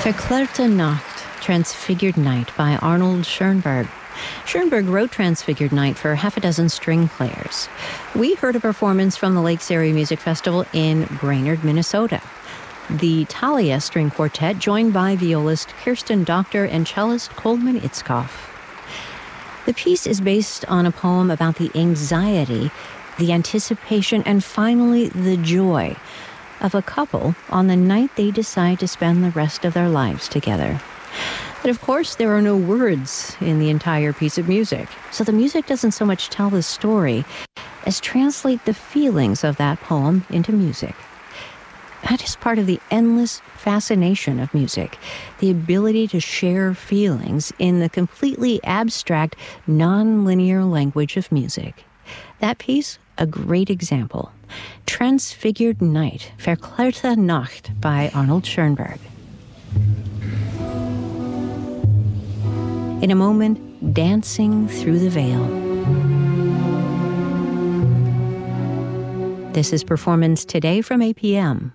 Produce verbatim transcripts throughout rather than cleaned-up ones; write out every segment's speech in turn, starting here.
Verklärte Nacht, Transfigured Night by Arnold Schoenberg. Schoenberg wrote Transfigured Night for half a dozen string players. We heard a performance from the Lakes Area Music Festival in Brainerd, Minnesota. The Thalia String Quartet, joined by violist Kirsten Doctor and cellist Coleman Itzkoff. The piece is based on a poem about the anxiety, the anticipation, and finally the joy of a couple on the night they decide to spend the rest of their lives together. But of course, there are no words in the entire piece of music, so the music doesn't so much tell the story as translate the feelings of that poem into music. That is part of the endless fascination of music, the ability to share feelings in the completely abstract, non-linear language of music. That piece, a great example. Transfigured Night, Verklärte Nacht by Arnold Schoenberg. In a moment, dancing through the veil. This is Performance Today from A P M.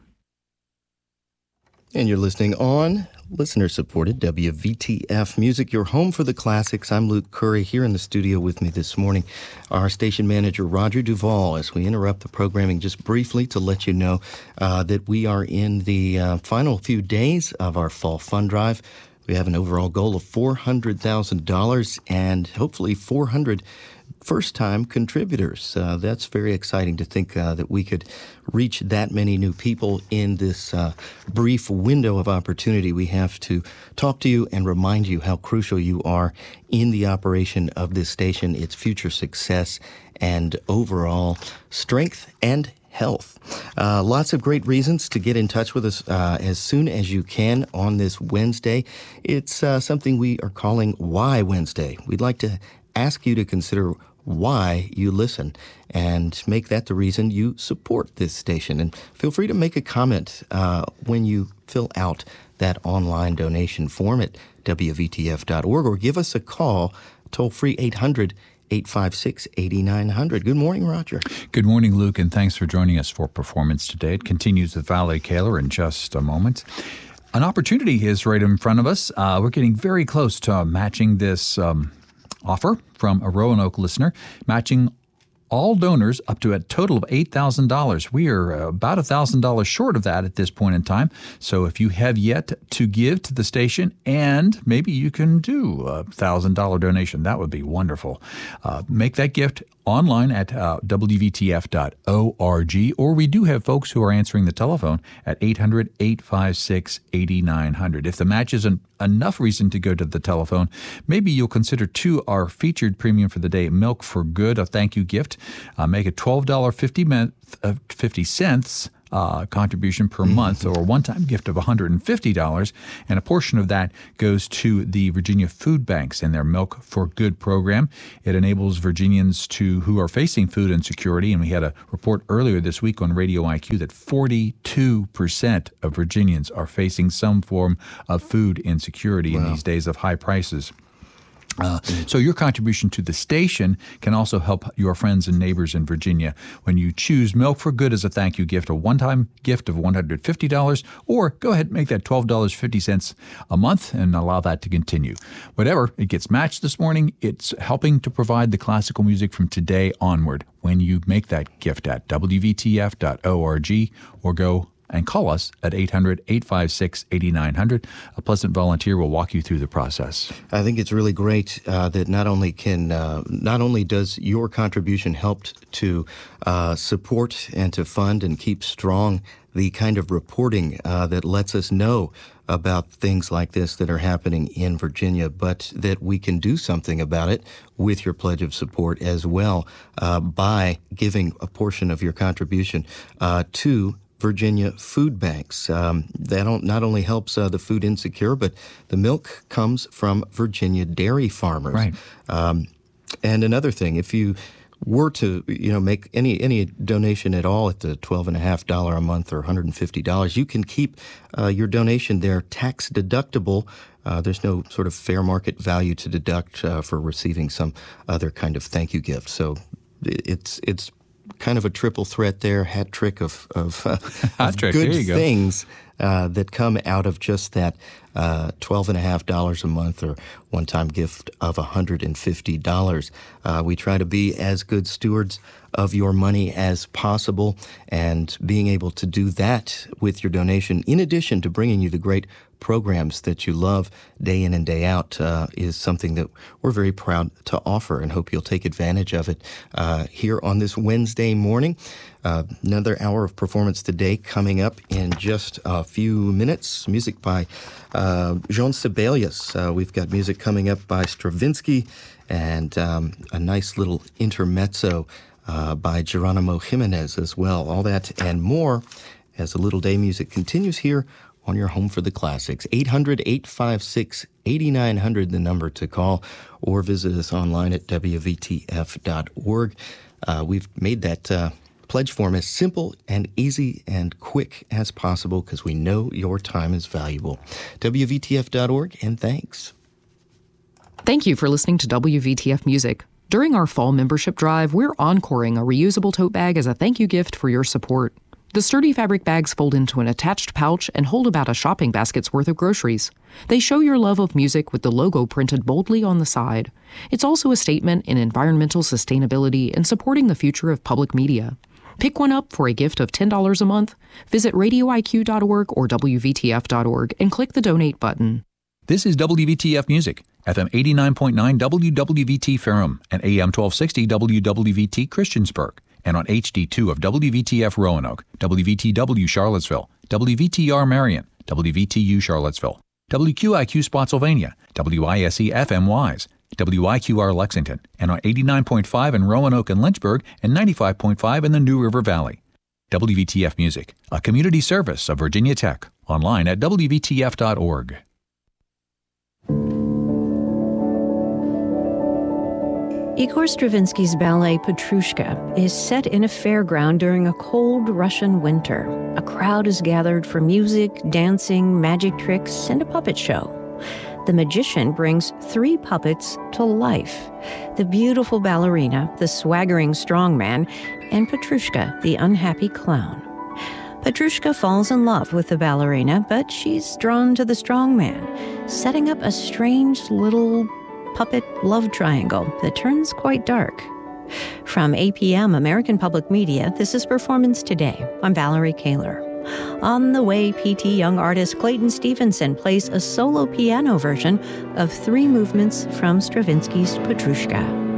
And you're listening on listener-supported W V T F Music, your home for the classics. I'm Luke Curry, here in the studio with me this morning, our station manager, Roger Duvall, as we interrupt the programming just briefly to let you know uh, that we are in the uh, final few days of our Fall Fund Drive. We have an overall goal of four hundred thousand dollars and hopefully four hundred first-time contributors. Uh, that's very exciting to think uh, that we could reach that many new people in this uh, brief window of opportunity we have to talk to you and remind you how crucial you are in the operation of this station, its future success, and overall strength and health. Uh, lots of great reasons to get in touch with us uh, as soon as you can on this Wednesday. It's uh, something we are calling Why Wednesday. We'd like to ask you to consider why you listen and make that the reason you support this station. And feel free to make a comment uh, when you fill out that online donation form at W V T F dot org or give us a call, toll-free eight hundred, eight five six, eight nine zero zero. Good morning, Roger. Good morning, Luke, and thanks for joining us for Performance Today. It continues with Vale Kaler in just a moment. An opportunity is right in front of us. Uh, we're getting very close to matching this um, offer from a Roanoke listener, matching all donors up to a total of eight thousand dollars. We are about one thousand dollars short of that at this point in time. So if you have yet to give to the station, and maybe you can do a one thousand dollars donation, that would be wonderful. Uh, make that gift online at uh, W V T F dot org, or we do have folks who are answering the telephone at eight hundred, eight five six, eight nine zero zero. If the match isn't enough reason to go to the telephone, maybe you'll consider two our featured premium for the day, Milk for Good, a thank you gift. Uh, make a twelve dollars and fifty cents uh, contribution per month, or a one-time gift of one hundred fifty dollars, and a portion of that goes to the Virginia Food Banks and their Milk for Good program. It enables Virginians to who are facing food insecurity, and we had a report earlier this week on Radio I Q that forty-two percent of Virginians are facing some form of food insecurity wow. in these days of high prices. Uh, so your contribution to the station can also help your friends and neighbors in Virginia when you choose Milk for Good as a thank you gift, a one-time gift of one hundred fifty dollars, or go ahead and make that twelve dollars and fifty cents a month and allow that to continue. Whatever, it gets matched this morning. It's helping to provide the classical music from today onward when you make that gift at W V T F dot org or go and call us at eight hundred, eight five six, eight nine zero zero. A Pleasant volunteer will walk you through the process. I think it's really great uh, that not only can uh, not only does your contribution help to uh, support and to fund and keep strong the kind of reporting uh, that lets us know about things like this that are happening in Virginia, but that we can do something about it with your pledge of support as well uh, by giving a portion of your contribution uh, to Virginia food banks. Um, that not only helps uh, the food insecure, but the milk comes from Virginia dairy farmers. Right. Um, and another thing, if you were to, you know, make any any donation at all at the twelve and a half dollar a month or one hundred fifty dollars, you can keep uh, your donation there tax deductible. Uh, there's no sort of fair market value to deduct uh, for receiving some other kind of thank you gift. So it's it's. kind of a triple threat there, hat trick of, of, uh, of trick. good There you go. things uh, that come out of just that uh, twelve point five dollars a month or one-time gift of one hundred fifty dollars. Uh, we try to be as good stewards of your money as possible, and being able to do that with your donation, in addition to bringing you the great programs that you love day in and day out, uh, is something that we're very proud to offer, and hope you'll take advantage of it uh, here on this Wednesday morning. Uh, another hour of performance today coming up in just a few minutes. Music by uh, Jean Sibelius. Uh, we've got music coming up by Stravinsky, and um, a nice little intermezzo uh, by Geronimo Jimenez as well. All that and more as the Little Day music continues here on your home for the classics. eight hundred, eight five six, eight nine zero zero, the number to call, or visit us online at W V T F dot org. Uh, we've made that uh, pledge form as simple and easy and quick as possible, because we know your time is valuable. W V T F dot org, and thanks. Thank you for listening to W V T F Music. During our fall membership drive, we're encoring a reusable tote bag as a thank you gift for your support. The sturdy fabric bags fold into an attached pouch and hold about a shopping basket's worth of groceries. They show your love of music with the logo printed boldly on the side. It's also a statement in environmental sustainability and supporting the future of public media. Pick one up for a gift of ten dollars a month. Visit radio I Q dot org or W V T F dot org and click the donate button. This is W V T F Music, F M eighty-nine point nine W W V T Ferrum and A M twelve sixty W W V T Christiansburg, and on H D two of W V T F Roanoke, W V T W Charlottesville, W V T R Marion, W V T U Charlottesville, W Q I Q Spotsylvania, W I S E F M Wise, W I Q R Lexington, and on eighty-nine point five in Roanoke and Lynchburg, and ninety-five point five in the New River Valley. W V T F Music, a community service of Virginia Tech, online at W V T F dot org. Igor Stravinsky's ballet Petrushka is set in a fairground during a cold Russian winter. A crowd is gathered for music, dancing, magic tricks, and a puppet show. The magician brings three puppets to life: the beautiful ballerina, the swaggering strongman, and Petrushka, the unhappy clown. Petrushka falls in love with the ballerina, but she's drawn to the strongman, setting up a strange little puppet love triangle that turns quite dark. From A P M American Public Media, this is Performance Today. I'm Valerie Kaler. On the way, P T Young artist Clayton Stevenson plays a solo piano version of three movements from Stravinsky's Petrushka.